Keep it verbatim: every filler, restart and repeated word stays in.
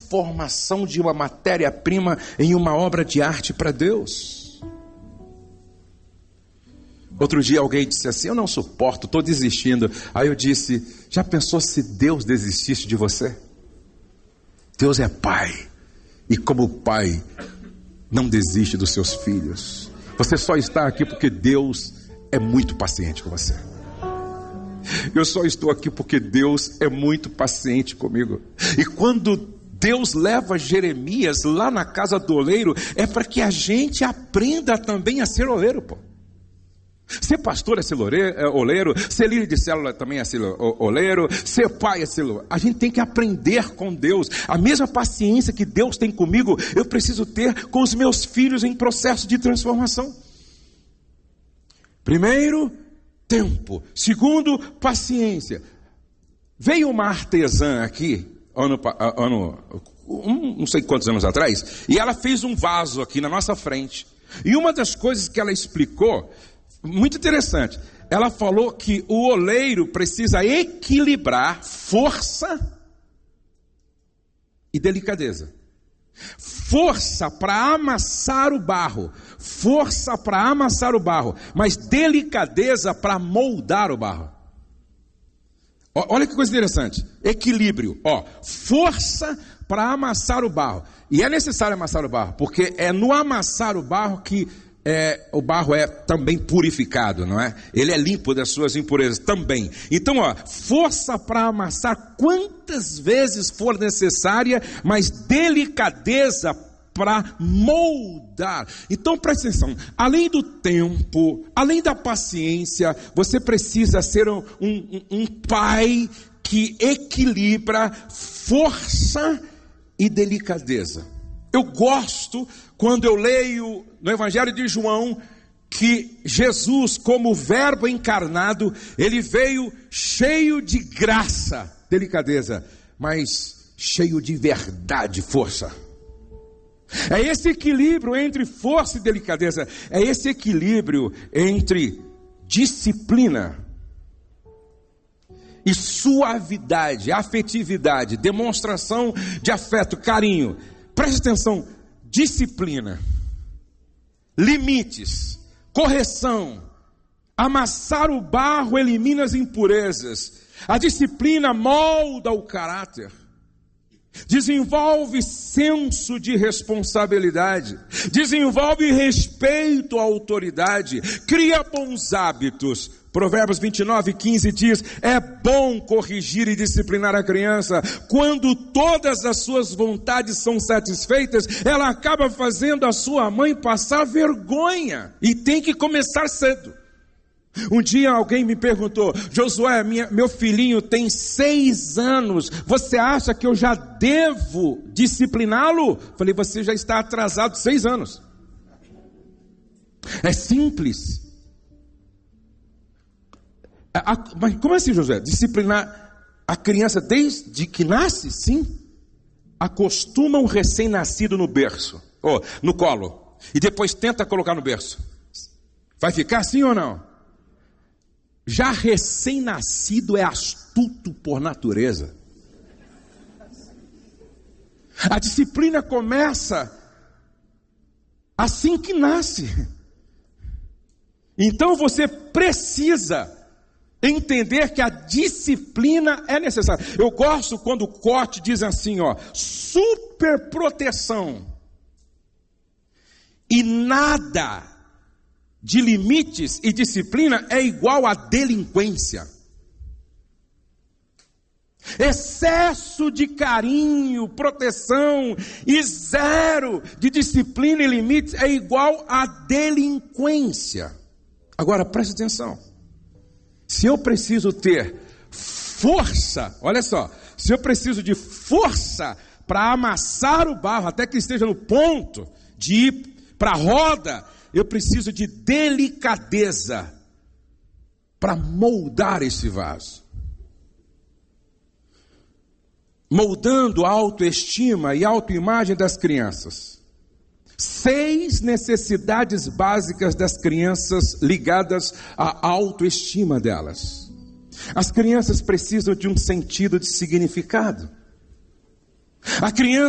transformação de uma matéria-prima em uma obra de arte para Deus. Outro dia alguém disse assim: eu não suporto, estou desistindo. Aí eu disse: já pensou se Deus desistisse de você? Deus é pai, e como pai não desiste dos seus filhos. Você só está aqui porque Deus é muito paciente com você. Eu só estou aqui porque Deus é muito paciente comigo. E quando Deus leva Jeremias lá na casa do oleiro, é para que a gente aprenda também a ser oleiro, pô. Ser pastor é ser oleiro, ser líder de célula também é ser oleiro, ser pai é ser oleiro. A gente tem que aprender com Deus. A mesma paciência que Deus tem comigo, eu preciso ter com os meus filhos em processo de transformação. Primeiro, tempo. Segundo, paciência. Veio uma artesã aqui, ano, ano, um, não sei quantos anos atrás, e ela fez um vaso aqui na nossa frente. E uma das coisas que ela explicou, muito interessante, ela falou que o oleiro precisa equilibrar força e delicadeza. Força para amassar o barro, força para amassar o barro, mas delicadeza para moldar o barro. Olha que coisa interessante, equilíbrio, ó, força para amassar o barro. E é necessário amassar o barro, porque é no amassar o barro que É, o barro é também purificado, não é? Ele é limpo das suas impurezas também. Então, ó, força para amassar quantas vezes for necessária, mas delicadeza para moldar. Então, presta atenção, além do tempo, além da paciência, você precisa ser um, um, um pai que equilibra força e delicadeza. Eu gosto quando eu leio no Evangelho de João que Jesus, como verbo encarnado, ele veio cheio de graça, delicadeza, mas cheio de verdade, força. É esse equilíbrio entre força e delicadeza, é esse equilíbrio entre disciplina e suavidade, afetividade, demonstração de afeto, carinho. Preste atenção, disciplina, limites, correção, amassar o barro elimina as impurezas, a disciplina molda o caráter, desenvolve senso de responsabilidade, desenvolve respeito à autoridade, cria bons hábitos. Provérbios vinte e nove, quinze diz: é bom corrigir e disciplinar a criança. Quando todas as suas vontades são satisfeitas, ela acaba fazendo a sua mãe passar vergonha. E tem que começar cedo. Um dia alguém me perguntou: Josué, minha, meu filhinho tem seis anos, você acha que eu já devo discipliná-lo? Falei: você já está atrasado seis anos. É simples. A, a, mas como assim, Josué? Disciplinar a criança desde que nasce? Sim. Acostuma o recém-nascido no berço, ou no colo, e depois tenta colocar no berço. Vai ficar assim ou não? Já recém-nascido é astuto por natureza. A disciplina começa assim que nasce. Então você precisa entender que a disciplina é necessária. Eu gosto quando o Cote diz assim, ó: super proteção e nada de limites e disciplina é igual a delinquência. Excesso de carinho, proteção e zero de disciplina e limites é igual a delinquência. Agora preste atenção. Se eu preciso ter força, olha só, se eu preciso de força para amassar o barro até que esteja no ponto de ir para a roda, eu preciso de delicadeza para moldar esse vaso. Moldando a autoestima e autoimagem das crianças. Seis necessidades básicas das crianças ligadas à autoestima delas. As crianças precisam de um sentido de significado. A criança